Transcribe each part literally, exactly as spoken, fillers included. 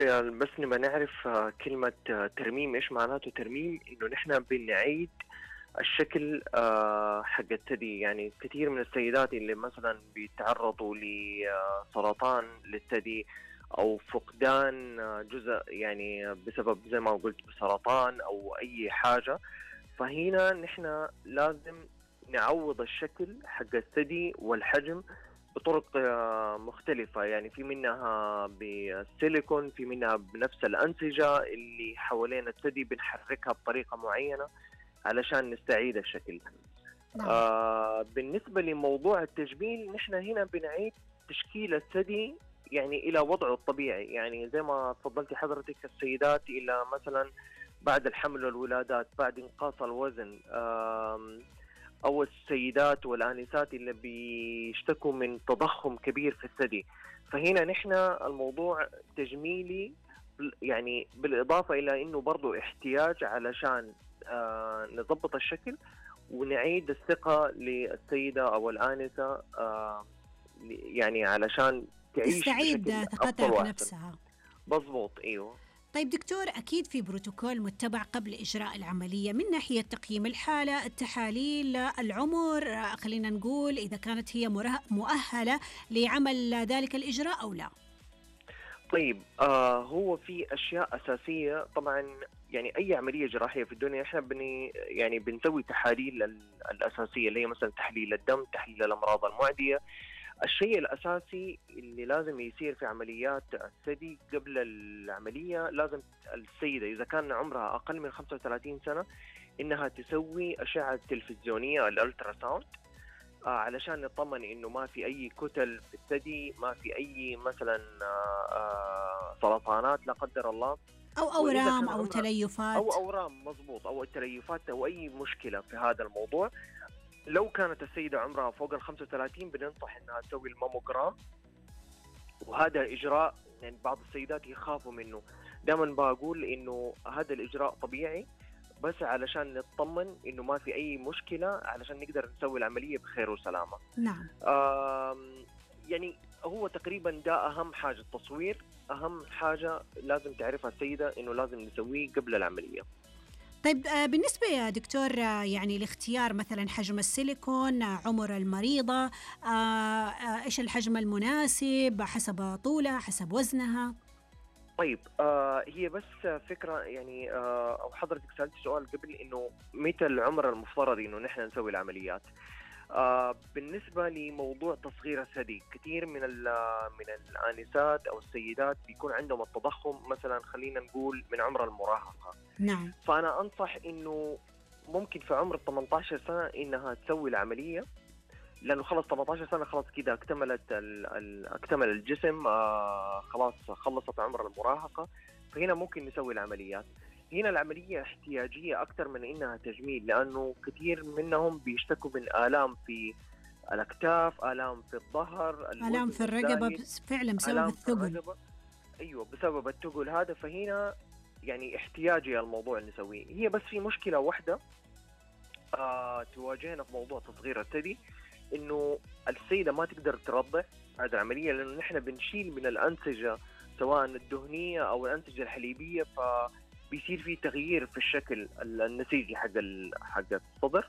يعني بس نبقى نعرف آه، كلمة آه، ترميم إيش معناته ترميم. إنه نحن بنعيد الشكل آه، حق الثدي. يعني كثير من السيدات اللي مثلا بيتعرضوا لسرطان للثدي أو فقدان آه، جزء، يعني بسبب زي ما قلت بسرطان أو أي حاجة، فهنا نحن لازم نعوض الشكل حق الثدي والحجم بطرق آه، مختلفة. يعني في منها بالسيليكون، في منها بنفس الأنسجة اللي حوالين الثدي بنحركها بطريقة معينة علشان نستعيد الشكل. نعم. آه بالنسبة لموضوع التجميل، نحن هنا بنعيد تشكيل الثدي يعني إلى وضعه الطبيعي. يعني زي ما تفضلتي حضرتك، السيدات إلى مثلا بعد الحمل والولادات، بعد انقاص الوزن، آم، أو السيدات والآنسات اللي بيشتكوا من تضخم كبير في الثدي، فهنا نحن الموضوع تجميلي. يعني بالإضافة إلى أنه برضو احتياج علشان آه نضبط الشكل ونعيد الثقة للسيدة أو الآنسة، آه يعني علشان تعيش تستعيد بشكل ثقتها أفضل في وأحسن. نفسها. مضبوط، أيوه. طيب دكتور، أكيد في بروتوكول متبع قبل إجراء العملية من ناحية تقييم الحالة، التحاليل، العمر، آه، خلينا نقول إذا كانت هي مره- مؤهلة لعمل ذلك الإجراء أو لا. طيب آه هو في أشياء أساسية طبعا. يعني أي عملية جراحية في الدنيا إحنا بني يعني بنسوي تحاليل ال- الأساسية اللي هي مثلا تحليل الدم، تحليل الأمراض المعدية. الشيء الأساسي اللي لازم يصير في عمليات الثدي قبل العملية، لازم السيدة إذا كان عمرها أقل من خمسة وثلاثين سنة إنها تسوي أشعة تلفزيونية الألترا ساوند، آه علشان نطمن إنه ما في أي كتل في الثدي، ما في أي مثلا آه آه سرطانات لا قدر الله. أو وإذا أورام كان أو عمرها تليفات. أو أورام، مضبوط، أو التليفات أو أي مشكلة في هذا الموضوع. لو كانت السيدة عمرها فوق ال خمسة وثلاثين بننصح إنها تسوي الماموجرام، وهذا إجراء يعني بعض السيدات يخافوا منه. دائما بقول إنه هذا الإجراء طبيعي، بس علشان نطمن إنه ما في أي مشكلة علشان نقدر نسوي العملية بخير وسلامة. نعم. آم، يعني هو تقريبا ده أهم حاجة. التصوير أهم حاجة لازم تعرفها السيدة، إنه لازم نسويه قبل العملية. طيب آه، بالنسبة يا دكتور، آه، يعني الاختيار مثلا حجم السيليكون، آه، عمر المريضة، آه، آه، إيش الحجم المناسب حسب طولها حسب وزنها؟ طيب آه هي بس فكرة يعني، آه أو حضرتك سألت سؤال قبل إنه متى العمر المفترض إنه نحن نسوي العمليات. آه بالنسبة لموضوع تصغير الثدي، كثير من من الآنسات أو السيدات بيكون عندهم التضخم مثلا خلينا نقول من عمر المراهقة. نعم. فأنا أنصح إنه ممكن في عمر ثمانية عشر سنة إنها تسوي العملية، لأنه خلص ثمانية عشر سنة خلاص كده اكتملت ال ال اكتمل الجسم، آه خلاص خلصت عمر المراهقة، فهنا ممكن نسوي العمليات. هنا العملية احتياجية أكثر من إنها تجميل، لأنه كثير منهم بيشتكوا من آلام في الأكتاف، آلام في الظهر، آلام الوزن في الرقبة الزايد، بس- فعلا بسبب آلام في الثقل. الرقبة. أيوة بسبب التقل هذا. فهنا يعني احتياجي الموضوع نسويه. هي بس في مشكلة واحدة آه تواجهنا في موضوع تصغير الثدي، انه السيده ما تقدر ترضع بعد العمليه، لانه نحن بنشيل من الانسجه سواء الدهنيه او الانسجه الحليبيه، فبيصير في تغيير في الشكل النسيجي حق حق الصدر.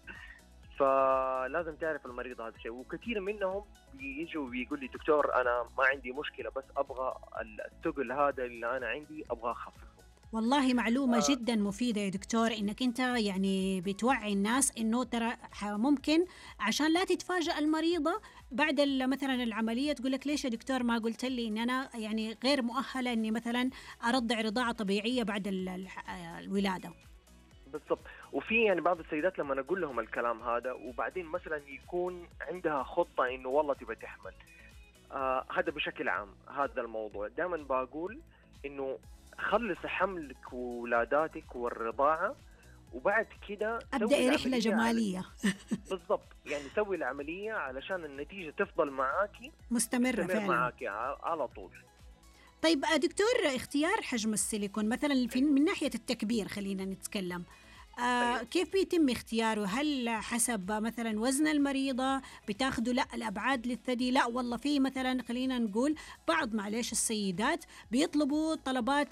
فلازم تعرف المريض هذا الشيء. وكثير منهم بيجوا بيقول لي دكتور انا ما عندي مشكله، بس ابغى الثقل هذا اللي انا عندي ابغى اخففه. والله معلومة آه جدا مفيدة يا دكتور، إنك أنت يعني بتوعي الناس إنه ترى ح- ممكن عشان لا تتفاجأ المريضة بعد ال- مثلا العملية تقول لك ليش يا دكتور ما قلت لي إن أنا يعني غير مؤهلة إني مثلا أرضع رضاعة طبيعية بعد ال- ال- الولادة. بالضبط. وفي يعني بعض السيدات لما نقول لهم الكلام هذا وبعدين مثلا يكون عندها خطة انه والله تبى تحمل، آه هذا بشكل عام. هذا الموضوع دائما بقول انه خلص حملك وولاداتك والرضاعة، وبعد كده سوي أبدأ رحلة العملية على جمالية. بالضبط. يعني سوي العملية علشان النتيجة تفضل معاكي مستمرة وتستمر فعلا. معاكي ع- على طول. طيب آه، دكتور، اختيار حجم السيليكون مثلا في من ناحية التكبير خلينا نتكلم، آه أيوه. كيف بيتم اختياره؟ هل حسب مثلا وزن المريضة بتاخذوا لا الأبعاد للثدي؟ لا والله في مثلا خلينا نقول بعض معلش السيدات بيطلبوا طلبات